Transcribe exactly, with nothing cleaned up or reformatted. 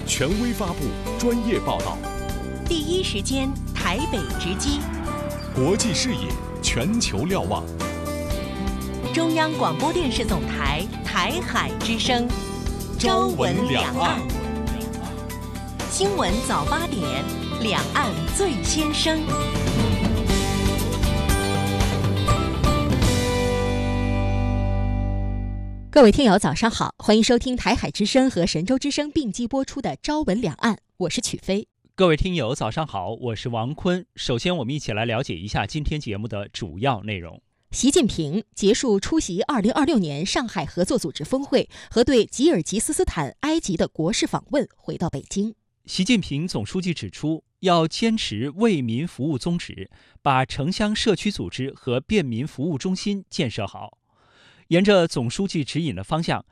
权威发布，专业报道， 第一时间台北直击， 国际视野，全球瞭望。 中央广播电视总台台海之声，朝闻两岸。新闻早八点，两岸最先声。各位听友早上好，欢迎收听台海之声和神州之声并机播出的《朝闻两岸》，我是曲飞。 各位听友早上好，我是王坤。首先我们一起来了解一下今天节目的主要内容。 习近平结束出席二零二六年上海合作组织峰会和对吉尔吉斯斯坦、埃及的国事访问，回到北京。 习近平总书记指出，要坚持为民服务宗旨，把城乡社区组织和便民服务中心建设好。沿着总书记指引的方向，